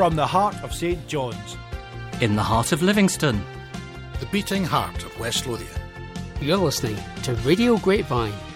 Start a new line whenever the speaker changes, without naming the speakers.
From the heart of St John's.
In the heart of Livingston.
The beating heart of West Lothian.
You're listening to Radio Grapevine.